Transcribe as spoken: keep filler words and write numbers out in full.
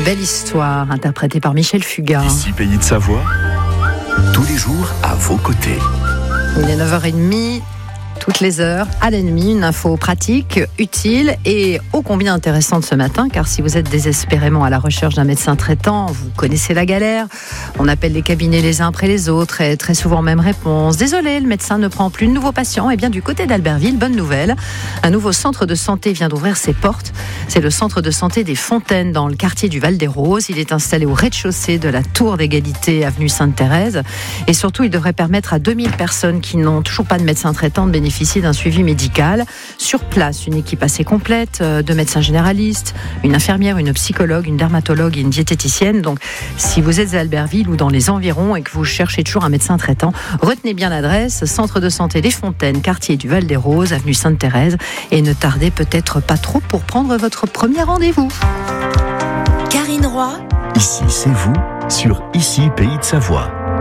belle histoire, interprétée par Michel Fugain. Ici, Pays de Savoie, tous les jours à vos côtés. Il est neuf heures trente, toutes les heures, à l'ennemi, une info pratique, utile et ô combien intéressante ce matin, car si vous êtes désespérément à la recherche d'un médecin traitant, vous connaissez la galère. On appelle les cabinets les uns après les autres et très souvent même réponse. Désolé, le médecin ne prend plus de nouveaux patients. Et bien du côté d'Albertville, bonne nouvelle, un nouveau centre de santé vient d'ouvrir ses portes. C'est le centre de santé des Fontaines dans le quartier du Val-des-Roses. Il est installé au rez-de-chaussée de la Tour d'Égalité, avenue Sainte-Thérèse. Et surtout, il devrait permettre à deux mille personnes qui n'ont toujours pas de médecin traitant de bénéficier d'un suivi médical. Sur place, une équipe assez complète de médecins généralistes, une infirmière, une psychologue, une dermatologue et une diététicienne. Donc, si vous êtes à Albertville ou dans les environs et que vous cherchez toujours un médecin traitant, retenez bien l'adresse, centre de santé des Fontaines, quartier du Val-des-Roses, avenue Sainte-Thérèse. Et ne tardez peut-être pas trop pour prendre votre premier rendez-vous. Karine Roy. Ici, c'est vous, sur Ici, Pays de Savoie.